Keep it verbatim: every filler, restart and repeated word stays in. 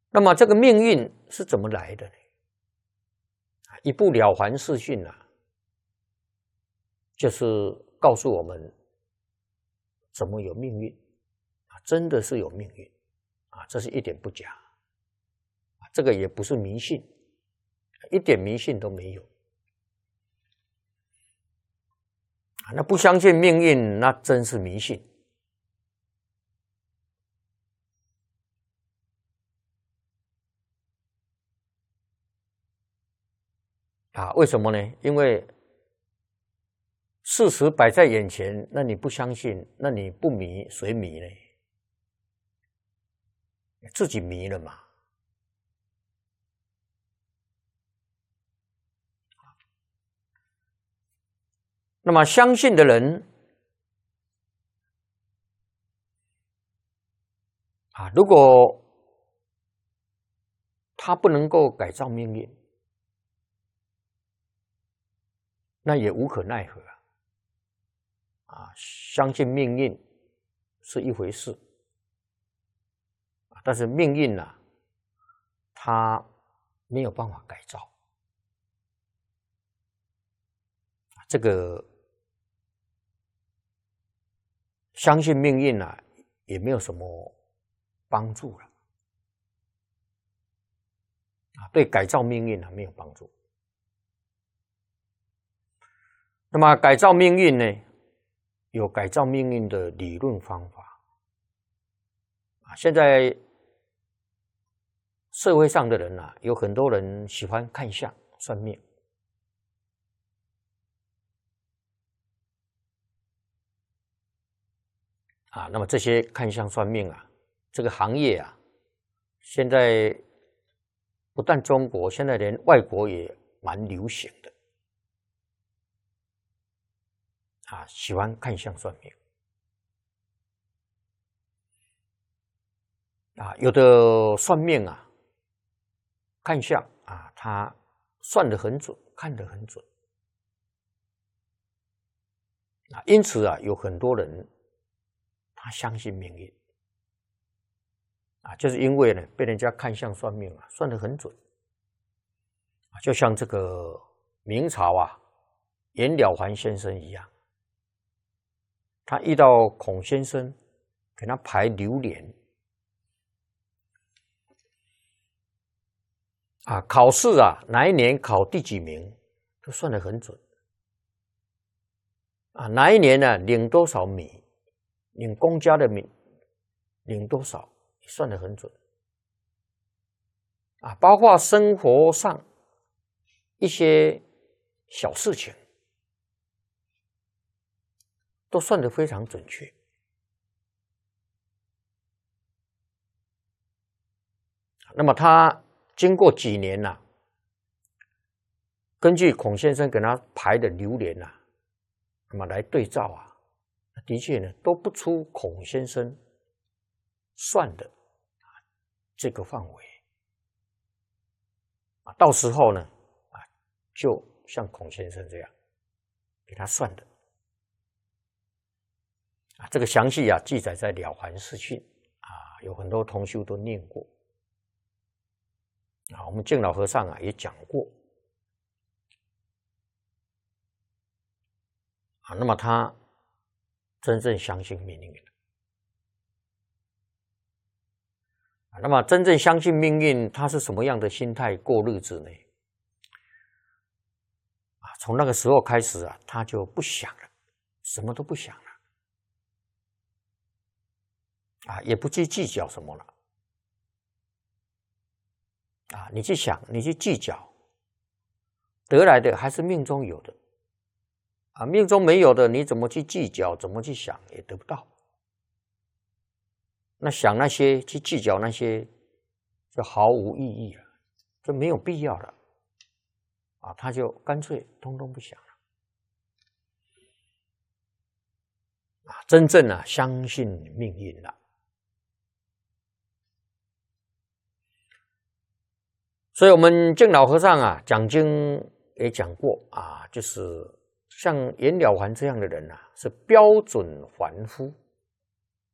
那么这个命运是怎么来的呢？一部《了凡四训》啊，就是告诉我们怎么有命运啊，真的是有命运啊，这是一点不假。这个也不是迷信，一点迷信都没有。那不相信命运，那真是迷信。啊，为什么呢？因为事实摆在眼前，那你不相信，那你不迷，谁迷呢？自己迷了嘛。那么相信的人啊，如果他不能够改造命运，那也无可奈何啊。啊，相信命运是一回事，但是命运呢、啊，它没有办法改造。这个相信命运啊，也没有什么帮助了啊，对改造命运啊没有帮助。那么改造命运呢，有改造命运的理论方法啊。现在社会上的人啊，有很多人喜欢看相算命。啊，那么这些看相算命啊，这个行业啊，现在不但中国，现在连外国也蛮流行的。啊，喜欢看相算命。啊，有的算命啊，看相啊，他算得很准，看得很准。啊，因此啊，有很多人他相信命运啊，就是因为呢被人家看相算命啊，算得很准啊，就像这个明朝啊颜了凡先生一样，他遇到孔先生给他排流年啊，考试啊哪一年考第几名都算得很准啊，哪一年呢领多少米。领公家的名领多少，算得很准啊！包括生活上一些小事情，都算得非常准确。那么他经过几年呐、啊，根据孔先生给他排的流年呐、啊，那么来对照啊。的确呢，都不出孔先生算的这个范围啊。到时候呢，啊，就像孔先生这样给他算的啊。这个详细啊记载在《了凡四训》啊，有很多同修都念过啊。我们净老和尚啊也讲过啊。那么他真正相信命运那么真正相信命运，他是什么样的心态过日子呢？啊，从那个时候开始啊，他就不想了，什么都不想了，啊，也不去计较什么了，啊，你去想，你去计较，得来的还是命中有的。啊，命中没有的，你怎么去计较，怎么去想，也得不到。那想那些，去计较那些，就毫无意义了，就没有必要了。啊，他就干脆通通不想了。啊，真正啊相信命运了。所以，我们净老和尚啊讲经也讲过啊，就是。像颜了凡这样的人啊，是标准凡夫